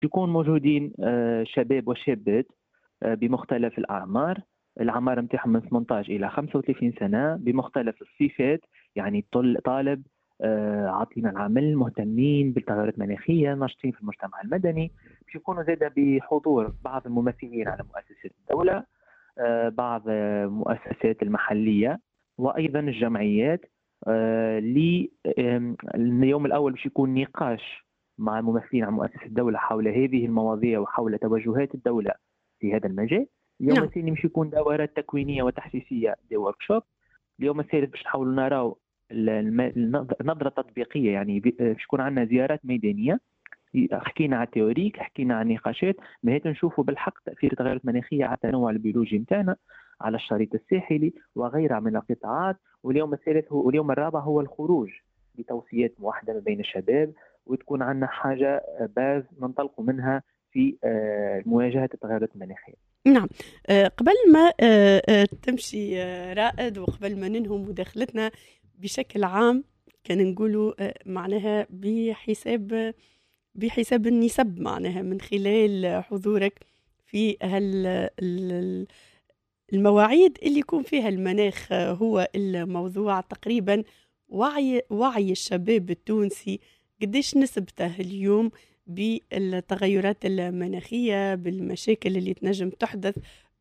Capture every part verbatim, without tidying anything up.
يكون موجودين آه، شباب وشابات آه، بمختلف الأعمار. الأعمار متاعهم من ثمانية عشر إلى خمسة وثلاثين سنة بمختلف الصفات، يعني طل- طالب آه، عاطلين عن العمل، مهتمين بالتغيرات المناخية، ناشطين في المجتمع المدني. باش يكونوا زادة بحضور بعض الممثلين على مؤسسات الدولة، آه، بعض آه، المؤسسات المحلية، وأيضا الجمعيات. آه، لي- آم، اليوم الأول باش يكون نقاش مع الممثلين عن مؤسسة الدولة حول هذه المواضيع وحول توجهات الدولة في هذا المجال. اليوم نعم. الثاني باش يكون دورات تكوينية وتحسيسية، دي وركشوب. اليوم الثالث باش نحاولوا نراو الم- النظرة التطبيقية، يعني ب- باش يكون عندنا زيارات ميدانية. حكينا على التيوريك، حكينا عن نقاشات، ما هي نشوفوا بالحق تاثير التغيرات المناخيه على التنوع البيولوجي نتاعنا، على الشريط الساحلي وغيرها من القطاعات. واليوم الثالث هو واليوم الرابع هو الخروج بتوصيات موحده ما بين الشباب، وتكون عندنا حاجه باز ننطلقوا منها في آه، مواجهه التغيرات المناخيه. نعم. آه، قبل ما آه، آه، تمشي آه، رائد، وقبل ما ننهي مداخلتنا بشكل عام، كان نقولوا آه، معناها بحساب بحساب النسب، معناها من خلال حضورك في هال ال- المواعيد اللي يكون فيها المناخ آه، هو الموضوع تقريبا. وعي وعي الشباب التونسي قديش نسبته اليوم بالتغيرات المناخية، بالمشاكل اللي تنجم تحدث،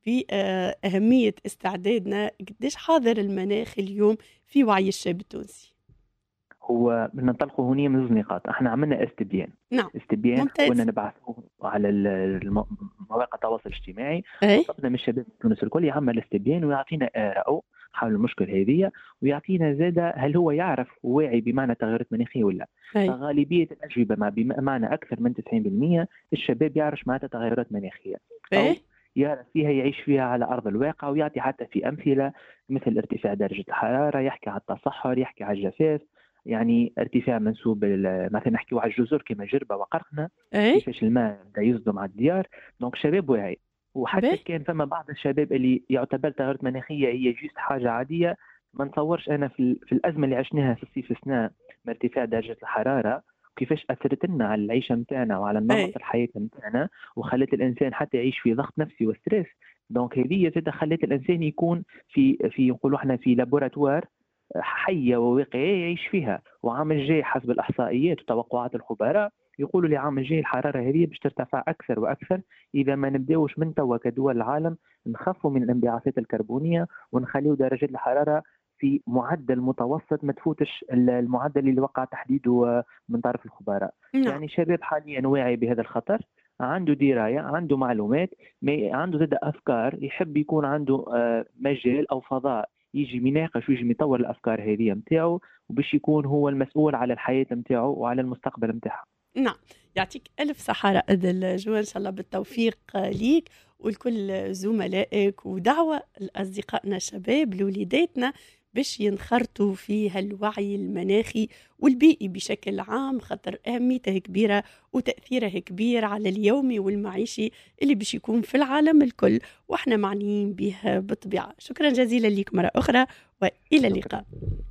بأهمية استعدادنا، قديش حاضر المناخ اليوم في وعي الشاب التونسي؟ هو ننطلقوا هنا من زوج نقاط. احنا عملنا استبيان نعم. استبيان ممتاز. كنا نبعثوه على ال- الم- مواقع التواصل الاجتماعي، أي. وطلبنا من الشباب تونس الكل يعمل استبيان ويعطينا آراءه حول المشكل هذه، ويعطينا زاده هل هو يعرف واعي بمعنى التغيرات المناخيه ولا لا. أي. فغالبيه الاجوبه مع بمعنى اكثر من تسعين بالمئة الشباب يعرف معناتها تغيرات مناخيه، أي. او يعرف فيها، يعيش فيها على ارض الواقع، ويعطي حتى في امثله مثل ارتفاع درجه الحراره، يحكي على التصحر، يحكي على الجفاف، يعني ارتفاع منسوب ال- مثلا نحكيو على الجزر كما جربه وقرقنا، أي. كيفاش الماء بدا يصدم على الديار. دونك شباب واعي. به. وحتى كان فما بعض الشباب اللي يعتبر تغيرات مناخيه هي جيست حاجه عاديه. ما نتصورش انا في, ال- في الازمه اللي عشناها في الصيف السنة من ارتفاع درجه الحراره، كيفاش اثرت لنا على العيشه نتاعنا وعلى أي. النمط الحياه نتاعنا، وخلت الانسان حتى يعيش في ضغط نفسي وستريس. دونك هذه زاد خلت الانسان يكون في في نقولوا احنا في لابوراتوار حيه وواقعيه يعيش فيها. وعام الجاي حسب الاحصائيات وتوقعات الخبراء يقولوا لي عام الجاي الحراره هذه باش ترتفع اكثر واكثر اذا ما نبداوش من توا كدول العالم نخفوا من الانبعاثات الكربونيه، ونخليو درجات الحراره في معدل متوسط ما تفوتش المعدل اللي وقع تحديده من طرف الخبراء. نعم. يعني شباب حاليا واعي بهذا الخطر، عنده درايه، عنده معلومات، عنده زاد افكار، يحب يكون عنده آه، مجال او فضاء يجي يناقش ويجي يطور الافكار هذه نتاعو، وباش يكون هو المسؤول على الحياه نتاعو وعلى المستقبل نتاعها. نعم. يعطيك ألف صحة رائد الجوال، إن شاء الله بالتوفيق ليك ولكل زملائك، ودعوة لأصدقائنا الشباب لوليداتنا باش ينخرطوا في هالوعي المناخي والبيئي بشكل عام، خاطر أهميته كبيرة وتأثيره كبير على اليومي والمعيشي اللي باش يكون في العالم الكل، وإحنا معنيين به بالطبيعة. شكرا جزيلا لك مرة أخرى، وإلى اللقاء.